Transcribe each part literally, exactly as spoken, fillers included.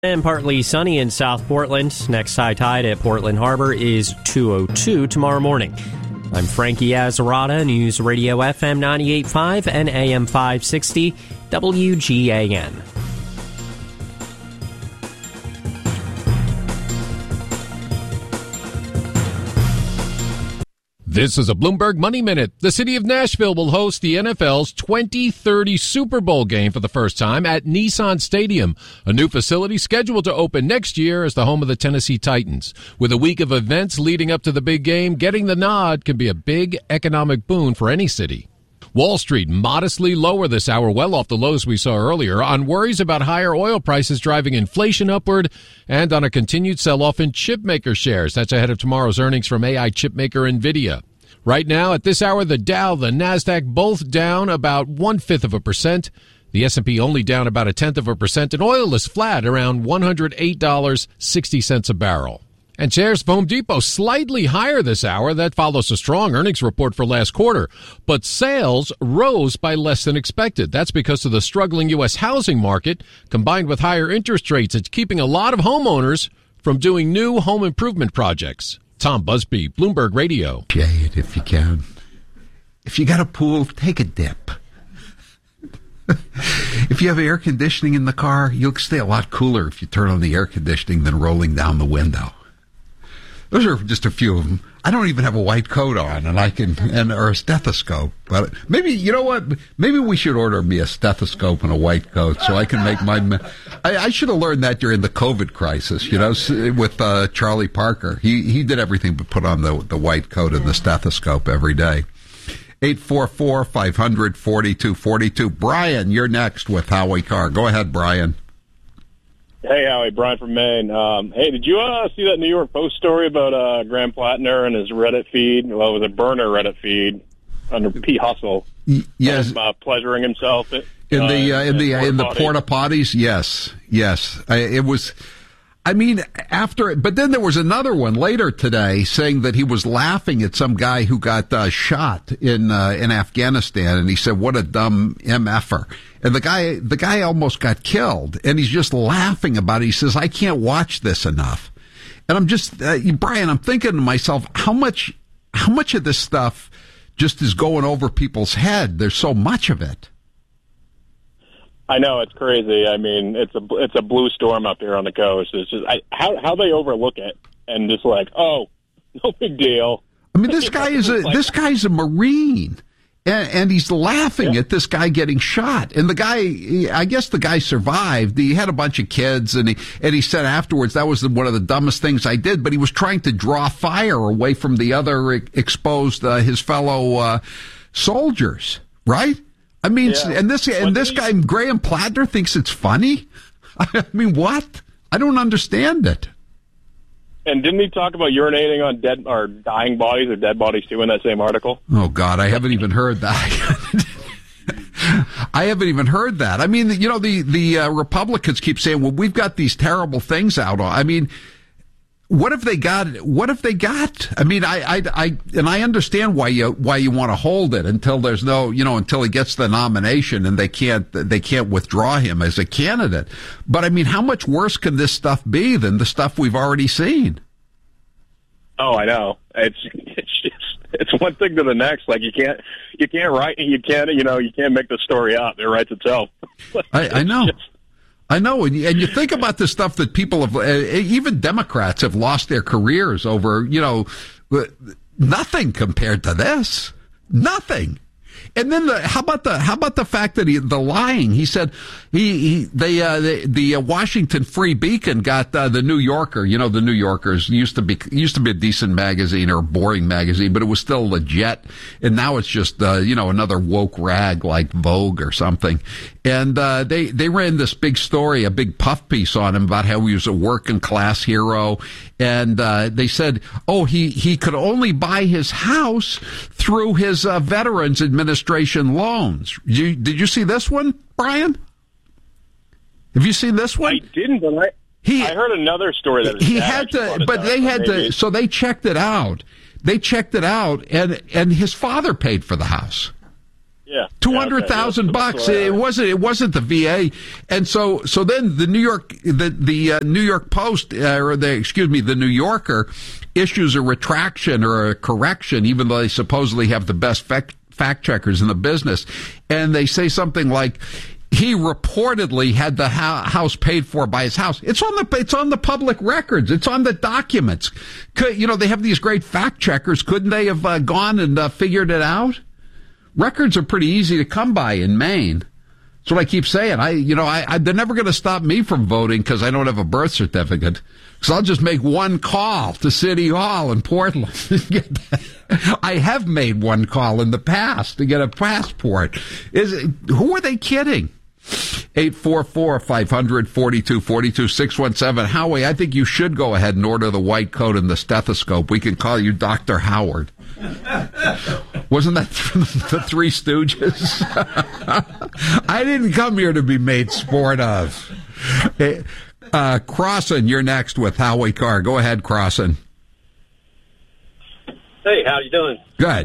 And partly sunny in South Portland. Next high tide at Portland Harbor is two oh two tomorrow morning. I'm Frankie Azzarata, News Radio F M ninety-eight point five and A M five sixty, W G A N. This is a Bloomberg Money Minute. The city of Nashville will host the N F L's twenty thirty Super Bowl game for the first time at Nissan Stadium, a new facility scheduled to open next year as the home of the Tennessee Titans. With a week of events leading up to the big game, getting the nod can be a big economic boon for any city. Wall Street modestly lower this hour, well off the lows we saw earlier, on worries about higher oil prices driving inflation upward and on a continued sell-off in chipmaker shares. That's ahead of tomorrow's earnings from A I chipmaker NVIDIA. Right now, at this hour, the Dow, the NASDAQ, both down about one-fifth of a percent. The S and P only down about a tenth of a percent, and oil is flat around one hundred eight dollars and sixty cents a barrel. And shares of Home Depot slightly higher this hour. That follows a strong earnings report for last quarter. But sales rose by less than expected. That's because of the struggling U S housing market, combined with higher interest rates. It's keeping a lot of homeowners from doing new home improvement projects. Tom Busby, Bloomberg Radio. Shade if you can. If you got a pool, take a dip. If you have air conditioning in the car, you'll stay a lot cooler if you turn on the air conditioning than rolling down the window. Those are just a few of them. I don't even have a white coat on, and I can, and or a stethoscope. But maybe, you know what? Maybe we should order me a stethoscope and a white coat so I can make my. I, I should have learned that during the COVID crisis. You know, with uh, Charlie Parker, he he did everything but put on the the white coat and the stethoscope every day. Eight four four five hundred forty two forty two. Brian, you're next with Howie Carr. Go ahead, Brian. Hey, Howie, Brian from Maine. Um, hey, did you uh, see that New York Post story about uh, Graham Plattner and his Reddit feed? Well, it was a burner Reddit feed under P. Hustle. Y- yes, him, uh, pleasuring himself at, in the uh, in, in the porta in the potties. porta potties. Yes, yes, I, it was. I mean, after, but then there was another one later today saying that he was laughing at some guy who got uh, shot in uh, in Afghanistan, and he said, "What a dumb M F-er." And the guy, the guy almost got killed, and he's just laughing about it. He says, "I can't watch this enough." And I'm just, uh, Brian, I'm thinking to myself, how much, how much of this stuff just is going over people's head? There's so much of it. I know, it's crazy. I mean, it's a it's a blue storm up here on the coast. It's just I, how how they overlook it and just like, oh, no big deal. I mean, this guy is a like, this guy's a Marine. And, and he's laughing yeah. at this guy getting shot. And the guy, I guess the guy survived. He had a bunch of kids, and he and he said afterwards, that was one of the dumbest things I did. But he was trying to draw fire away from the other exposed, uh, his fellow uh, soldiers, right? I mean, yeah. and this and this guy, Graham Plattner, thinks it's funny? I mean, what? I don't understand it. And didn't he talk about urinating on dead or dying bodies or dead bodies too in that same article? Oh God, I haven't even heard that. I haven't even heard that. I mean, you know, the the uh, Republicans keep saying, "Well, we've got these terrible things out." I mean, what if they got? What if they got? I mean, I, I, I and I understand why you why you want to hold it until there's no, you know, until he gets the nomination and they can't they can't withdraw him as a candidate. But I mean, how much worse can this stuff be than the stuff we've already seen? Oh, I know. It's it's just it's one thing to the next. Like you can't you can't write you can't you know you can't make the story up. It writes itself. I, I know. Just, I know, and you, and you think about the stuff that people have, uh, even Democrats have lost their careers over, you know, nothing compared to this. Nothing. And then the, how about the how about the fact that he, the lying? He said he, he they uh, the, the uh, Washington Free Beacon got uh, the New Yorker. You know, the New Yorkers used to be used to be a decent magazine or a boring magazine, but it was still legit. And now it's just uh, you know another woke rag like Vogue or something. And uh, they they ran this big story, a big puff piece on him about how he was a working class hero. And uh, they said, oh, he he could only buy his house through his uh, Veterans Administration loans. Did you, did you see this one, Brian? Have you seen this one? I didn't, but I, he, I heard another story that he had to, but they had maybe. to. So they checked it out. They checked it out, and and his father paid for the house. Yeah, two hundred thousand yeah, okay. bucks. It wasn't. It wasn't the V A, and so so then the New York the the uh, New York Post uh, or the excuse me the New Yorker issues a retraction or a correction, even though they supposedly have the best fact fact checkers in the business, and they say something like, he reportedly had the house paid for by his house. It's on the it's on the public records. It's on the documents. Could, you know, they have these great fact checkers. Couldn't they have uh, gone and uh, figured it out? Records are pretty easy to come by in Maine. That's what I keep saying. I, you know, I, I they're never going to stop me from voting because I don't have a birth certificate. So I'll just make one call to City Hall in Portland. I have made one call in the past to get a passport. Is it, who are they kidding? eight four four, five hundred, forty-two forty-two, six one seven. Howie, I think you should go ahead and order the white coat and the stethoscope. We can call you Doctor Howard. Wasn't that from the Three Stooges? I didn't come here to be made sport of. Hey, uh, Crossan, you're next with Howie Carr. Go ahead, Crossan. Hey, how you doing? Good.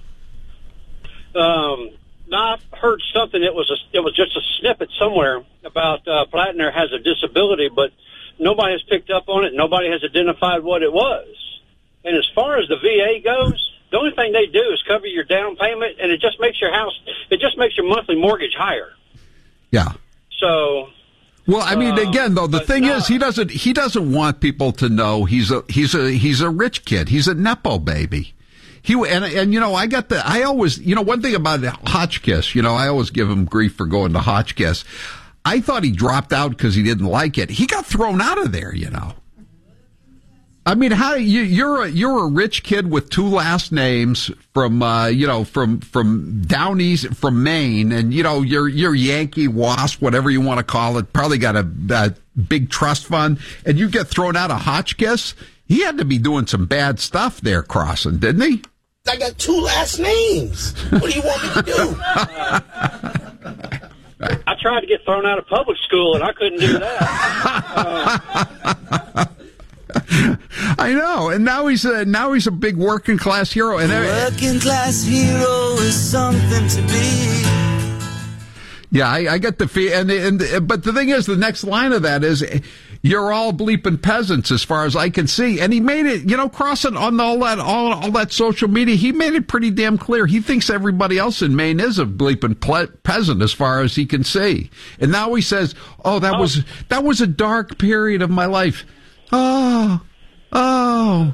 Um, now I've heard something. It was a, it was just a snippet somewhere about uh, Plattner has a disability, but nobody has picked up on it. Nobody has identified what it was. And as far as the V A goes, the only thing they do is cover your down payment, and it just makes your house, it just makes your monthly mortgage higher. Yeah. So. Well, I mean, again, though, the thing is, he doesn't he doesn't want people to know he's a he's a he's a rich kid. He's a nepo baby. He and and you know, I got the I always you know one thing about Hotchkiss. You know, I always give him grief for going to Hotchkiss. I thought he dropped out because he didn't like it. He got thrown out of there. You know. I mean, how you, you're a, you're a rich kid with two last names from uh, you know from from down east from Maine, and you know you're you're Yankee Wasp, whatever you want to call it. Probably got a, a big trust fund, and you get thrown out of Hotchkiss. He had to be doing some bad stuff there, Crossan, didn't he? I got two last names. What do you want me to do? I tried to get thrown out of public school, and I couldn't do that. Uh, I know, and now he's a now he's a big working class hero. And working class hero is something to be. Yeah, I, I get the feel, and and but the thing is, the next line of that is, "You're all bleeping peasants, as far as I can see." And he made it, you know, Crossan on all that all all that social media. He made it pretty damn clear. He thinks everybody else in Maine is a bleeping ple- peasant, as far as he can see. And now he says, "Oh, that oh. was that was a dark period of my life." Oh, oh.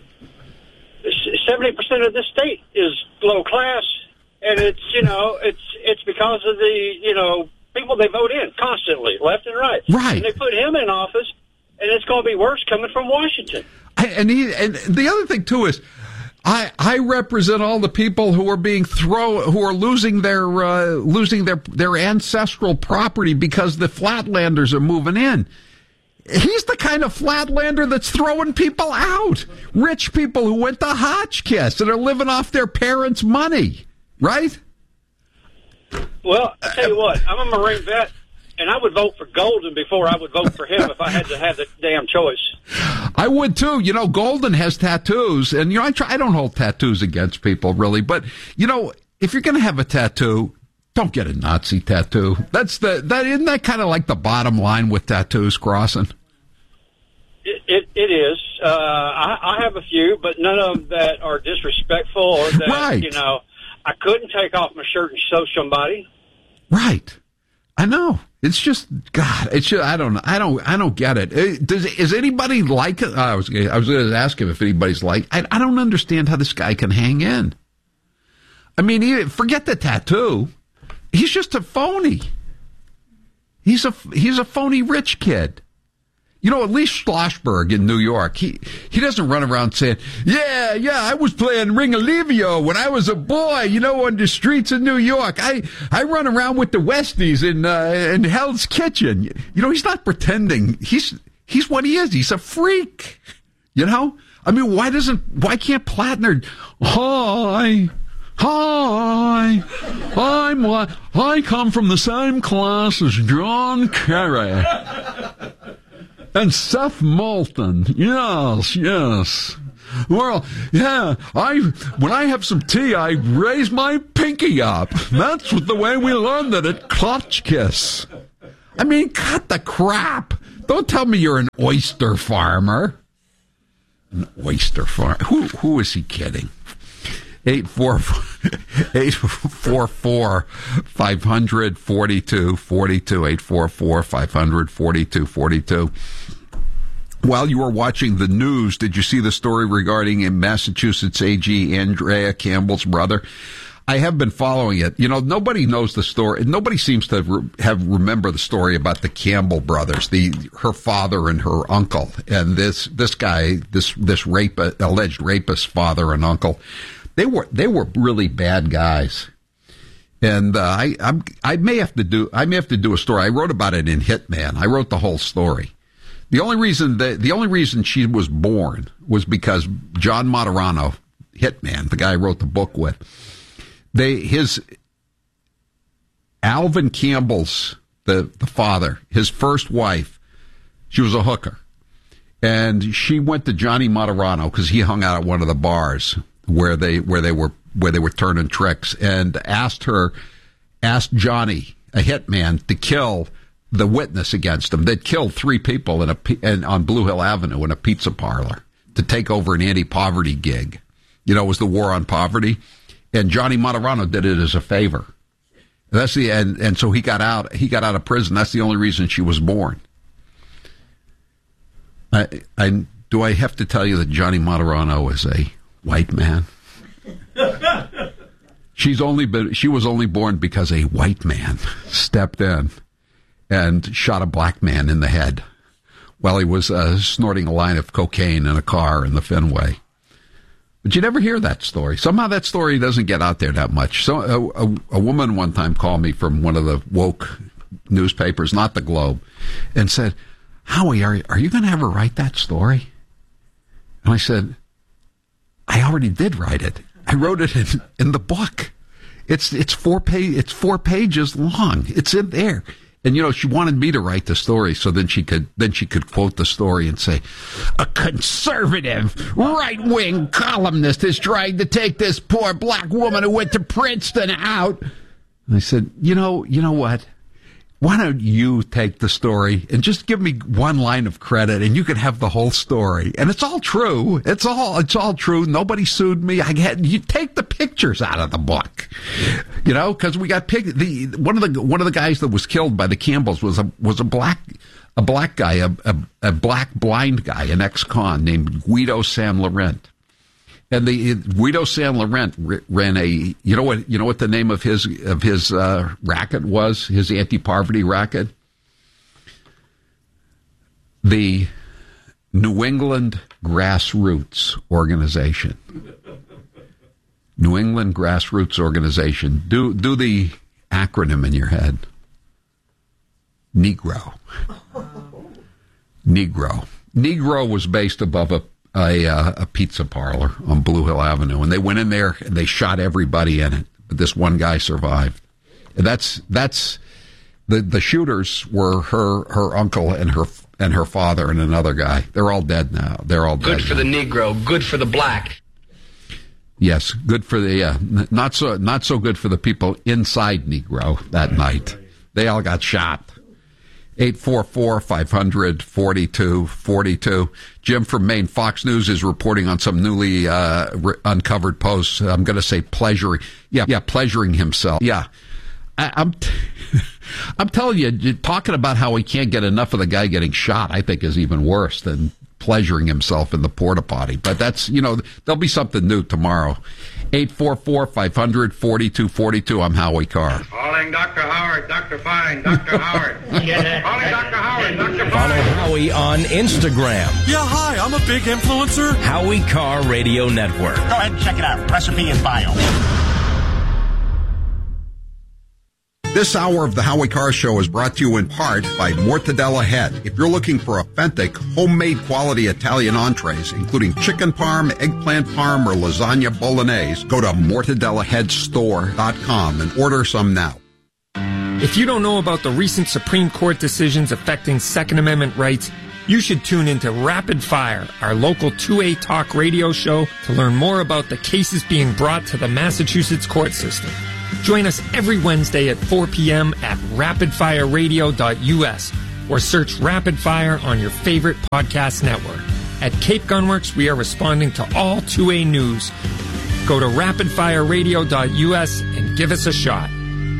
seventy percent of this state is low class, and it's, you know, it's it's because of the, you know, people they vote in constantly, left and right. Right. And they put him in office, and it's going to be worse coming from Washington. I, and he, and the other thing, too, is I I represent all the people who are being thrown, who are losing their uh, losing their their ancestral property because the Flatlanders are moving in. He's the kind of Flatlander that's throwing people out. Rich people who went to Hotchkiss and are living off their parents' money, right? Well, I tell you what, I'm a Marine vet, and I would vote for Golden before I would vote for him if I had to have the damn choice. I would too. You know, Golden has tattoos, and you know, I try. I don't hold tattoos against people really, but you know, if you're going to have a tattoo, don't get a Nazi tattoo. That's the that isn't that kind of like the bottom line with tattoos, Crossan? It, it, it is. Uh, I, I have a few, but none of them that are disrespectful or that, right. you know, I couldn't take off my shirt and show somebody. Right. I know. It's just, God, it's just, I don't, I don't, I don't get it. Does, is anybody like it? I was, I was going to ask him if anybody's like, I, I don't understand how this guy can hang in. I mean, he, forget the tattoo. He's just a phony. He's a, he's a phony rich kid. You know, at least Schlossberg in New York, he he doesn't run around saying, yeah, yeah, I was playing Ring Olivio when I was a boy, you know, on the streets of New York. I, I run around with the Westies in uh, in Hell's Kitchen. You know, he's not pretending. He's he's what he is. He's a freak. You know? I mean, why doesn't, why can't Plattner, hi, hi, I'm, I come from the same class as John Kerry. And Seth Moulton, yes, yes. Well, yeah, I when I have some tea, I raise my pinky up. That's the way we learned it at Clutch Kiss. I mean, cut the crap. Don't tell me you're an oyster farmer. An oyster farmer. Who who is he kidding? Eight four eight four four five hundred forty two forty two eight four four five hundred forty two forty two. While you were watching the news, did you see the story regarding in Massachusetts A G Andrea Campbell's brother? I have been following it. You know, nobody knows the story. Nobody seems to re- have remember the story about the Campbell brothers, the her father and her uncle, and this this guy, this this rape alleged rapist father and uncle. They were they were really bad guys, and uh, I I'm, I may have to do I may have to do a story. I wrote about it in Hitman. I wrote the whole story. The only reason that the only reason she was born was because John Martorano, Hitman, the guy I wrote the book with, they his Alvin Campbell's the the father, his first wife, she was a hooker, and she went to Johnny Martorano because he hung out at one of the bars where they where they were where they were turning tricks, and asked her asked Johnny, a hitman, to kill the witness against him. They'd killed three people in a in, on Blue Hill Avenue in a pizza parlor to take over an anti-poverty gig. You know, it was the war on poverty, and Johnny Martorano did it as a favor. That's the and and so he got out. He got out of prison. That's the only reason she was born. I, I do I have to tell you that Johnny Martorano is a white man? She's only been she was only born because a white man stepped in and shot a black man in the head while he was uh, snorting a line of cocaine in a car in the Fenway. But you never hear that story. Somehow that story doesn't get out there that much. So a, a, a woman one time called me from one of the woke newspapers, not the Globe, and said, Howie, are, are you going to ever write that story? And I said, I already did write it. I wrote it in, in the book. It's it's four page it's four pages long. It's in there. And, you know, she wanted me to write the story so then she could then she could quote the story and say, a conservative right-wing columnist is trying to take this poor black woman who went to Princeton out. And I said, you know, you know what? Why don't you take the story and just give me one line of credit and you can have the whole story. And it's all true. It's all, it's all true. Nobody sued me. I had, you take the pictures out of the book, you know, cause we got pic, the, one of the, one of the guys that was killed by the Campbells was a, was a black, a black guy, a, a, a black blind guy, an ex-con named Guido San Laurent. And the Guido San Laurent ran a, you know what, you know what the name of his, of his, uh, racket was? His anti-poverty racket? The New England Grassroots Organization. New England Grassroots Organization. Do, do the acronym in your head. Negro. Negro. Negro was based above a A, uh, a pizza parlor on Blue Hill Avenue, and they went in there and they shot everybody in it, but this one guy survived. And that's that's the the shooters were her her uncle and her and her father and another guy. They're all dead now. They're all dead. Good for now. The Negro. Good for the black. Yes, good for the yeah. Not so not so good for the people inside Negro that night. They all got shot. eight four four, five hundred, forty-two forty-two. Jim from Maine, Fox News is reporting on some newly uh, re- uncovered posts. I'm going to say pleasuring. Yeah, yeah, pleasuring himself. Yeah. I, I'm t- I'm telling you, talking about how he can't get enough of the guy getting shot, I think is even worse than pleasuring himself in the porta potty. But that's, you know, there'll be something new tomorrow. eight four four, five hundred, forty-two forty-two. I'm Howie Carr. Calling Doctor Howard, Doctor Fine, Doctor Howard. Calling Doctor Howard, Doctor Fine. Follow Howie on Instagram. Yeah, hi, I'm a big influencer. Howie Carr Radio Network. Go ahead and check it out. Recipe and bio. This hour of the Howie Carr Show is brought to you in part by Mortadella Head. If you're looking for authentic, homemade quality Italian entrees, including chicken parm, eggplant parm, or lasagna bolognese, go to mortadella head store dot com and order some now. If you don't know about the recent Supreme Court decisions affecting Second Amendment rights, you should tune into Rapid Fire, our local two A talk radio show, to learn more about the cases being brought to the Massachusetts court system. Join us every Wednesday at four p.m. at rapid fire radio dot u s or search Rapid Fire on your favorite podcast network. At Cape Gunworks, we are responding to all two A news. Go to rapid fire radio dot u s and give us a shot.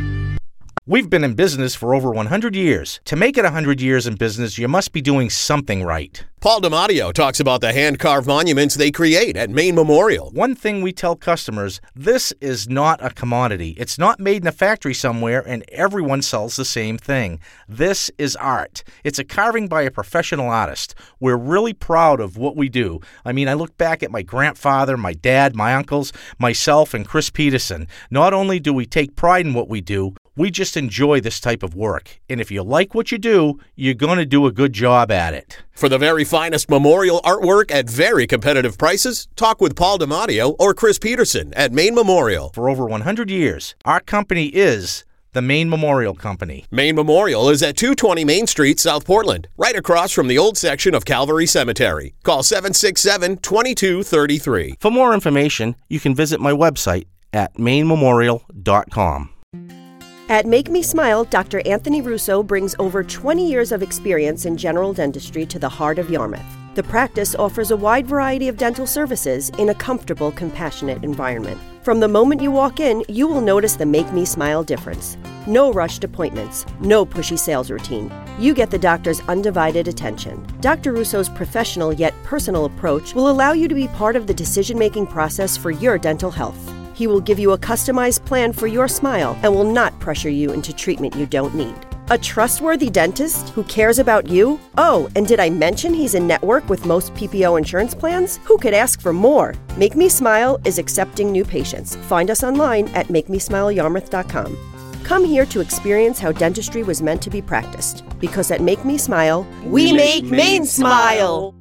We've been in business for over one hundred years. To make it one hundred years in business, you must be doing something right. Paul DiMatteo talks about the hand-carved monuments they create at Maine Memorial. One thing we tell customers, this is not a commodity. It's not made in a factory somewhere and everyone sells the same thing. This is art. It's a carving by a professional artist. We're really proud of what we do. I mean, I look back at my grandfather, my dad, my uncles, myself, and Chris Peterson. Not only do we take pride in what we do, we just enjoy this type of work. And if you like what you do, you're going to do a good job at it. For the very finest memorial artwork at very competitive prices, talk with Paul DiMatteo or Chris Peterson at Maine Memorial. For over one hundred years, our company is the Maine Memorial Company. Maine Memorial is at two twenty Main Street, South Portland, right across from the old section of Calvary Cemetery. Call seven six seven, two two three three. For more information, you can visit my website at maine memorial dot com. At Make Me Smile, Doctor Anthony Russo brings over twenty years of experience in general dentistry to the heart of Yarmouth. The practice offers a wide variety of dental services in a comfortable, compassionate environment. From the moment you walk in, you will notice the Make Me Smile difference. No rushed appointments, no pushy sales routine. You get the doctor's undivided attention. Doctor Russo's professional yet personal approach will allow you to be part of the decision-making process for your dental health. He will give you a customized plan for your smile and will not pressure you into treatment you don't need. A trustworthy dentist who cares about you? Oh, and did I mention he's in network with most P P O insurance plans? Who could ask for more? Make Me Smile is accepting new patients. Find us online at make me smile yarmouth dot com. Come here to experience how dentistry was meant to be practiced. Because at Make Me Smile, we, we make Maine smile.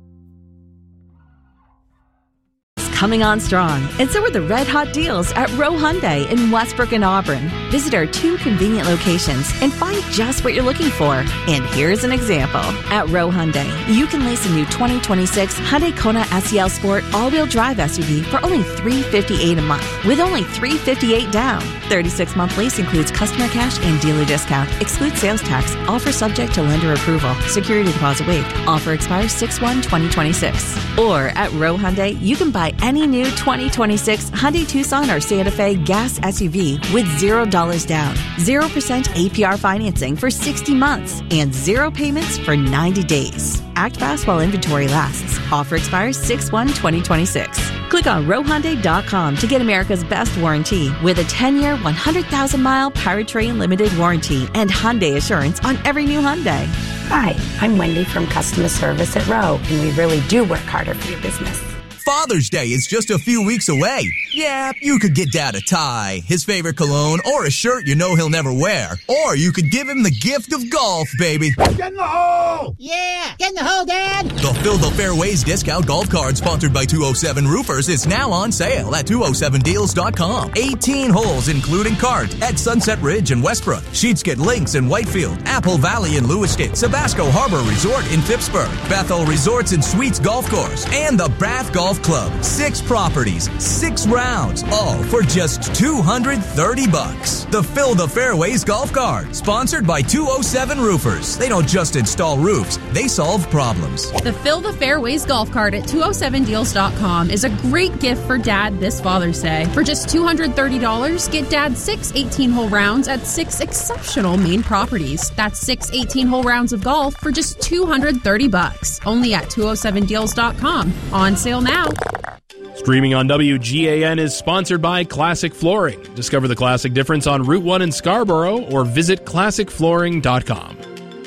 Coming on strong, and so are the red hot deals at Rowe Hyundai in Westbrook and Auburn. Visit our two convenient locations and find just what you're looking for. And here's an example. At Rowe Hyundai, you can lease a new twenty twenty-six Hyundai Kona S E L Sport all-wheel drive S U V for only three hundred fifty-eight dollars a month, with only three hundred fifty-eight dollars down. thirty-six month lease includes customer cash and dealer discount. Excludes sales tax. Offer subject to lender approval. Security deposit waived. Offer expires six one twenty twenty-six. Or at Rowe Hyundai, you can buy any new twenty twenty-six Hyundai Tucson or Santa Fe gas S U V with zero dollars down, zero percent A P R financing for sixty months, and zero payments for ninety days. Act fast while inventory lasts. Offer expires six one twenty twenty-six. Click on rowe hyundai dot com to get America's best warranty with a ten-year, one hundred thousand mile powertrain limited warranty and Hyundai assurance on every new Hyundai. Hi, I'm Wendy from customer service at Rowe, and we really do work harder for your business. Father's Day is just a few weeks away. Yeah, you could get Dad a tie, his favorite cologne, or a shirt you know he'll never wear. Or you could give him the gift of golf, baby. Get in the hole! Yeah, get in the hole, Dad! The Fill the Fairways discount golf card sponsored by two oh seven Roofers is now on sale at two oh seven deals dot com. eighteen holes including cart at Sunset Ridge in Westbrook, Sheetskin Links in Whitefield, Apple Valley in Lewiston, Sabasco Harbor Resort in Phippsburg, Bethel Resorts and Suites Golf Course, and the Bath Golf Club. Six properties, six rounds, all for just two hundred thirty bucks. The Fill the Fairways golf cart, sponsored by two oh seven Roofers. They don't just install roofs, they solve problems. The Fill the Fairways golf cart at two oh seven deals dot com is a great gift for Dad this Father's Day. For just two hundred thirty dollars, get Dad six eighteen-hole rounds at six exceptional Maine properties. That's six eighteen-hole rounds of golf for just two hundred thirty bucks. Only at two oh seven deals dot com. On sale now. Streaming on W G A N is sponsored by Classic Flooring. Discover the classic difference on Route one in Scarborough or visit classic flooring dot com.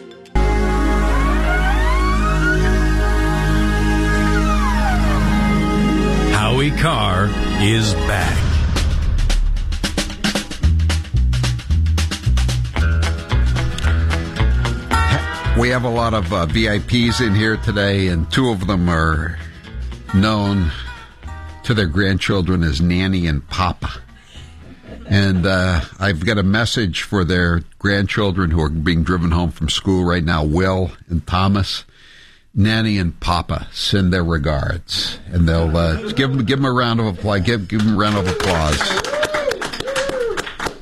Howie Carr is back. We have a lot of uh, V I Ps in here today, and two of them are known to their grandchildren as Nanny and Papa. And uh, I've got a message for their grandchildren who are being driven home from school right now, Will and Thomas. Nanny and Papa send their regards, and they'll uh, give them give them a round of applause. Give give them a round of applause.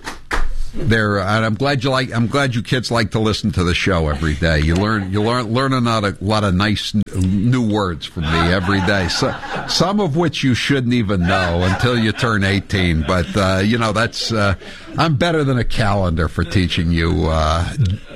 There, and I'm glad you like. I'm glad you kids like to listen to the show every day. You learn, you learn, learn a lot of, lot of nice new words from me every day. So, some of which you shouldn't even know until you turn eighteen. But uh, you know, that's uh, I'm better than a calendar for teaching you uh,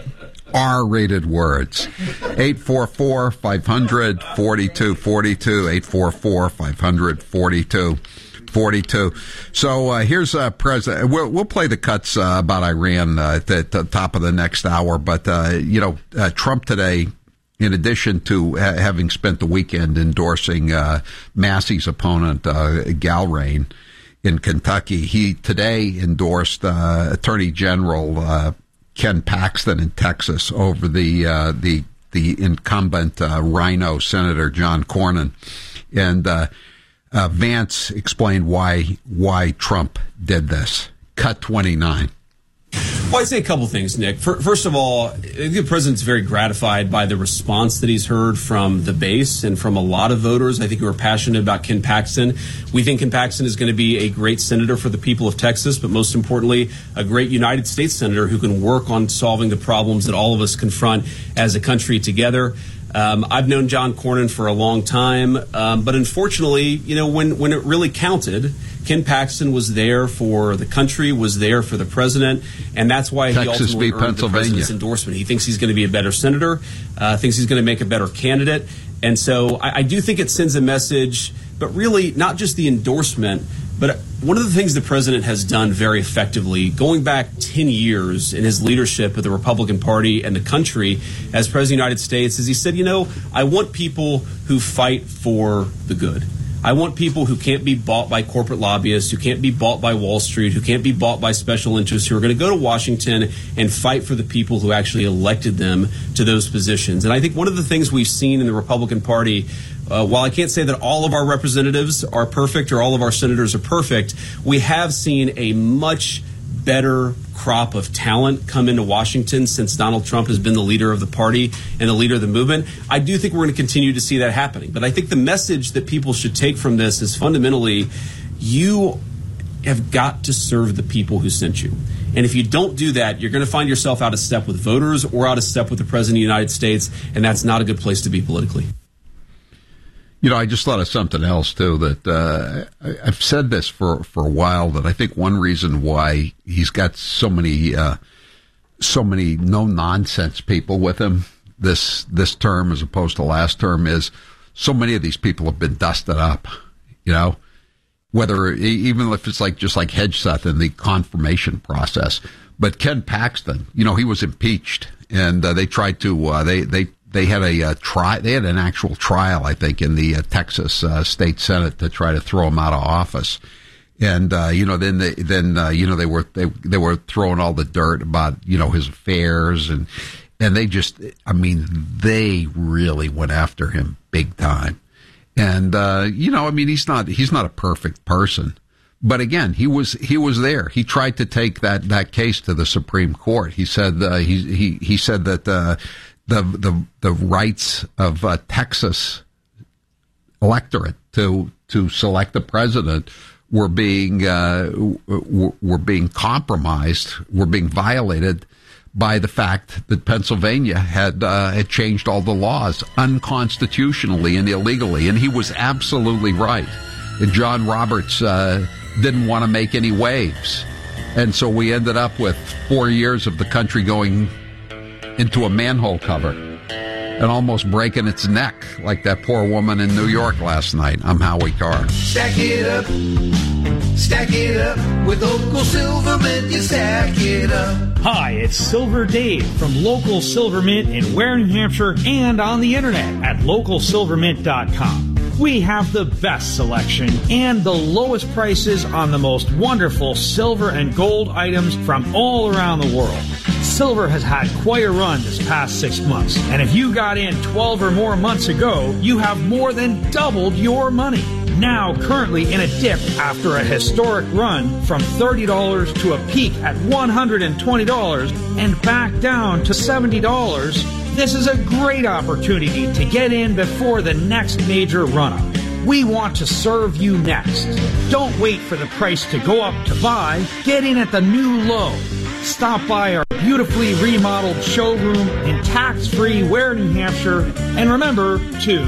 R-rated words. eight four four, five hundred, forty-two forty-two. eight four four, five hundred, forty-two forty-two. So uh, here's uh, President. We'll, we'll play the cuts uh, about Iran uh, at the, the top of the next hour. But uh, you know, uh, Trump today, in addition to ha- having spent the weekend endorsing uh, Massey's opponent, uh, Galrain, in Kentucky, he today endorsed uh, Attorney General uh, Ken Paxton in Texas over the uh, the the incumbent uh, Rhino Senator John Cornyn, and. Uh, Uh, Vance explained why why Trump did this. Cut twenty-nine. Well, I'd say a couple things, Nick. First of all, I think the president's very gratified by the response that he's heard from the base and from a lot of voters, I think, who are passionate about Ken Paxton. We think Ken Paxton is going to be a great senator for the people of Texas, but most importantly, a great United States senator who can work on solving the problems that all of us confront as a country together. Um, I've known John Cornyn for a long time, um, but unfortunately, you know, when, when it really counted, Ken Paxton was there for the country, was there for the president, and that's why Texas he ultimately v. earned the president's endorsement. He thinks he's going to be a better senator, uh, thinks he's going to make a better candidate, and so I, I do think it sends a message, but really not just the endorsement, but one of the things the president has done very effectively, going back ten years in his leadership of the Republican Party and the country as president of the United States, is he said, you know, I want people who fight for the good. I want people who can't be bought by corporate lobbyists, who can't be bought by Wall Street, who can't be bought by special interests, who are going to go to Washington and fight for the people who actually elected them to those positions. And I think one of the things we've seen in the Republican Party, Uh, while I can't say that all of our representatives are perfect or all of our senators are perfect, we have seen a much better crop of talent come into Washington since Donald Trump has been the leader of the party and the leader of the movement. I do think we're going to continue to see that happening. But I think the message that people should take from this is fundamentally, you have got to serve the people who sent you. And if you don't do that, you're going to find yourself out of step with voters or out of step with the president of the United States, and that's not a good place to be politically. You know, I just thought of something else, too, that uh, I, I've said this for, for a while, that I think one reason why he's got so many uh, so many no-nonsense people with him this this term as opposed to last term is so many of these people have been dusted up, you know, whether even if it's like just like Hedgeseth in the confirmation process. But Ken Paxton, you know, he was impeached, and uh, they tried to uh, they they. They had a uh, try. They had an actual trial, I think, in the uh, Texas uh, State Senate to try to throw him out of office. And uh, you know, then they, then uh, you know they were they they were throwing all the dirt about you know his affairs, and and they just, I mean, they really went after him big time. And uh, you know, I mean, he's not he's not a perfect person, but again, he was he was there. He tried to take that that case to the Supreme Court. He said uh, he he he said that. Uh, The, the the rights of uh, Texas electorate to to select the president were being uh, were, were being compromised, were being violated by the fact that Pennsylvania had uh, had changed all the laws unconstitutionally and illegally, and he was absolutely right. And John Roberts uh, didn't want to make any waves, and so we ended up with four years of the country going into a manhole cover and almost breaking its neck like that poor woman in New York last night. I'm Howie Carr. Stack it up, stack it up, with Local Silvermint, you stack it up. Hi, it's Silver Dave from Local Silvermint in Ware, New Hampshire, and on the internet at local silvermint dot com. We have the best selection and the lowest prices on the most wonderful silver and gold items from all around the world. Silver has had quite a run this past six months, and if you got in twelve or more months ago, you have more than doubled your money. Now currently in a dip after a historic run from thirty dollars to a peak at one hundred twenty dollars and back down to seventy dollars, this is a great opportunity to get in before the next major run-up. We want to serve you next. Don't wait for the price to go up to buy. Get in at the new low. Stop by our beautifully remodeled showroom in tax-free Ware, New Hampshire. And remember to